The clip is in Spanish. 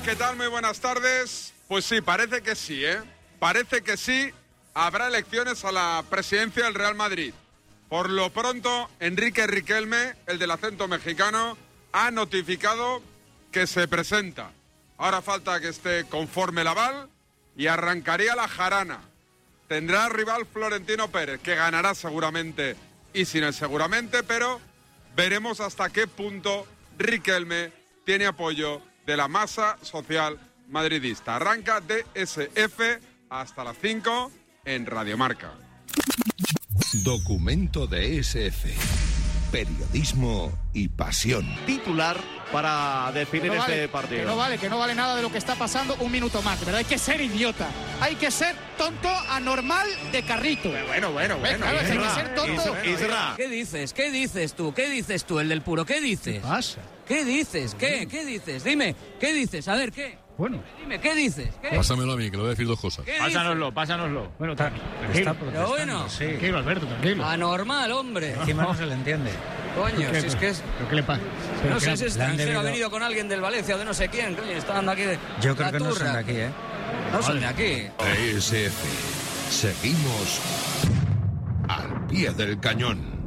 ¿qué tal? Muy buenas tardes. Pues sí, parece que sí, ¿eh? Parece que sí, habrá elecciones a la presidencia del Real Madrid. Por lo pronto, Enrique Riquelme, el del acento mexicano, ha notificado que se presenta. Ahora falta que esté conforme el aval y arrancaría la jarana. Tendrá rival Florentino Pérez, que ganará seguramente y sin el seguramente, pero veremos hasta qué punto Riquelme tiene apoyo de la masa social madridista. Arranca DSF hasta las 5 en Radio Marca. Documento de SF. Periodismo y pasión. Titular para definir este partido. Que no vale nada de lo que está pasando. Un minuto más, ¿verdad? Hay que ser idiota. Hay que ser tonto, anormal, de carrito. Bueno. Claro, hay que ser tonto. Isra. ¿Qué dices? ¿Qué dices tú? ¿Qué dices tú, el del puro? ¿Qué dices? ¿Qué pasa? ¿Qué dices? ¿Qué dices? Dime, ¿qué dices? A ver, ¿qué? Bueno. Dime, ¿qué dices? ¿Qué? Pásamelo a mí, que le voy a decir dos cosas. Pásanoslo. Bueno, tranquilo. Pero bueno, Sí. Tranquilo, Alberto, tranquilo. anormal, hombre. Encima no se le entiende. Coño, si es que es... ¿Pero qué le pasa? No sé si es le han extranjero, ha debido- venido con alguien del Valencia o de no sé quién, coño, está dando aquí de... Yo creo la que no son turra. de aquí, ¿eh? No son de aquí. SF. Seguimos al pie del cañón.